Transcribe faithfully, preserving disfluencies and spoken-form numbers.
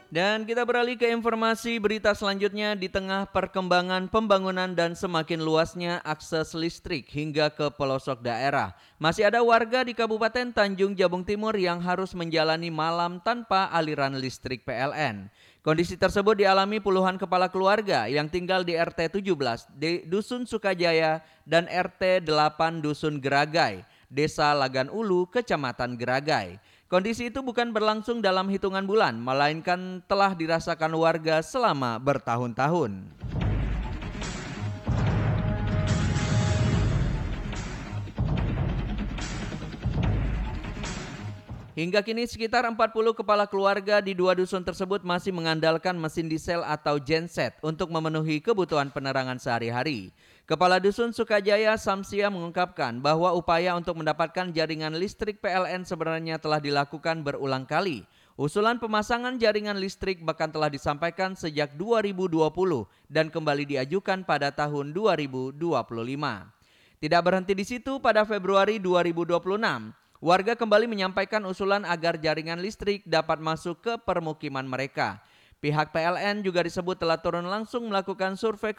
Dan kita beralih ke informasi berita selanjutnya. Di tengah perkembangan pembangunan dan semakin luasnya akses listrik hingga ke pelosok daerah, masih ada warga di Kabupaten Tanjung Jabung Timur yang harus menjalani malam tanpa aliran listrik P L N. Kondisi tersebut dialami puluhan kepala keluarga yang tinggal di R T tujuh belas di Dusun Sukajaya dan R T delapan Dusun Geragai, Desa Lagan Ulu, Kecamatan Geragai. Kondisi itu bukan berlangsung dalam hitungan bulan, melainkan telah dirasakan warga selama bertahun-tahun. Hingga kini sekitar empat puluh kepala keluarga di dua dusun tersebut masih mengandalkan mesin diesel atau genset untuk memenuhi kebutuhan penerangan sehari-hari. Kepala Dusun Sukajaya Samsia mengungkapkan bahwa upaya untuk mendapatkan jaringan listrik P L N sebenarnya telah dilakukan berulang kali. Usulan pemasangan jaringan listrik bahkan telah disampaikan sejak dua ribu dua puluh dan kembali diajukan pada tahun dua ribu dua puluh lima. Tidak berhenti di situ, pada Februari dua ribu dua puluh enam, warga kembali menyampaikan usulan agar jaringan listrik dapat masuk ke permukiman mereka. Pihak P L N juga disebut telah turun langsung melakukan survei